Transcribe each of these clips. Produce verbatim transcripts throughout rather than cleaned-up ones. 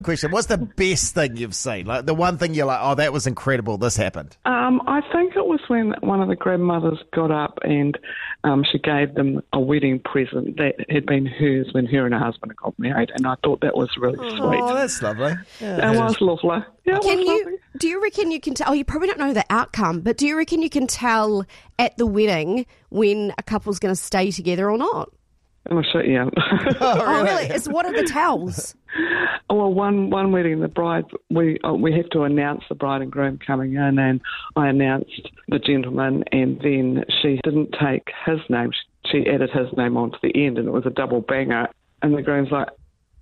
Question, what's the best thing you've seen? Like the one thing you're like, oh, that was incredible, this happened. Um, I think it was when one of the grandmothers got up and um, she gave them a wedding present that had been hers when her and her husband got married, and I thought that was really sweet. Oh, that's lovely. Yeah. It was lovely. Yeah, it Can was you? lovely. Do you reckon you can tell? Oh, you probably don't know the outcome, but do you reckon you can tell at the wedding when a couple's going to stay together or not? Oh, shit, yeah. Oh, really? It's, what are the tells? Well, one one wedding, the bride, we uh, we have to announce the bride and groom coming in, and I announced the gentleman, and then she didn't take his name. She added his name onto the end, and it was a double banger. And the groom's like,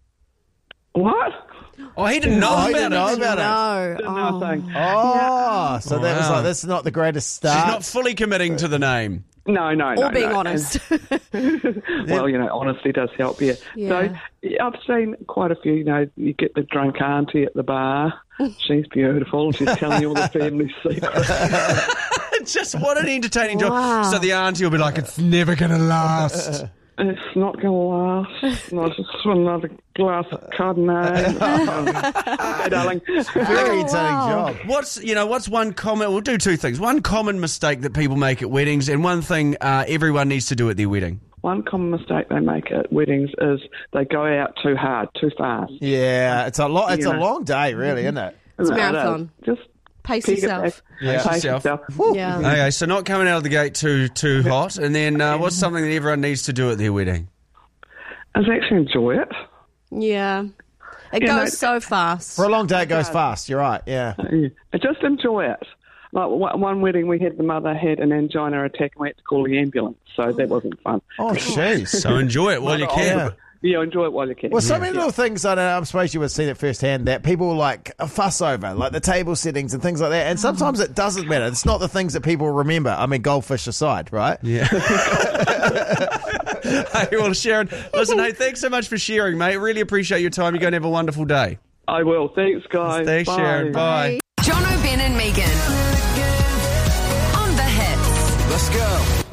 what? Oh, he didn't know Oh, he about didn't it. know about it. No. Didn't know a Oh. thing. Oh, so that was Wow. like, this is not the greatest start. She's not fully committing to the name. No, no, no. Or being no. honest. Well, you know, honesty does help, yeah. Yeah. So yeah, I've seen quite a few, you know, you get the drunk auntie at the bar. She's beautiful. She's telling you all the family secrets. Just what an entertaining job. Wow. So the auntie will be like, it's never going to last. It's not going to last. Not just another glass of Chardonnay. Hey, darling. Very entertaining wow. job. What's, you know, what's one common, we'll do two things. One common mistake that people make at weddings, and one thing uh, everyone needs to do at their wedding. One common mistake they make at weddings is they go out too hard, too fast. Yeah, it's a lot. It's You a know. long day, really, isn't it? It's a No, it is. marathon. Just Pace kick it yourself. back. Yeah. Pace Yourself. yourself. Yeah. Okay, so not coming out of the gate too too hot, and then uh, what's something that everyone needs to do at their wedding? Is actually enjoy it. Yeah. It You goes know- so fast. For a long day, it goes fast. You're right. Yeah. Yeah. Just enjoy it. Like one one wedding, we had the mother had an angina attack, and we had to call the ambulance, so that wasn't fun. Oh, jeez. So enjoy it while you can. Yeah. Yeah, enjoy it while you can. Well, so many little things, I, don't know, I suppose you would see that firsthand, that people like a fuss over, like the table settings and things like that. And sometimes it doesn't matter. It's not the things that people remember. I mean, goldfish aside, right? Yeah. Hey, well, Sharon, listen, hey, thanks so much for sharing, mate. Really appreciate your time. You're going to have a wonderful day. I will. Thanks, guys. Thanks, Bye. Sharon. Bye. John O'Ben and Megan. On the Hits. Let's go.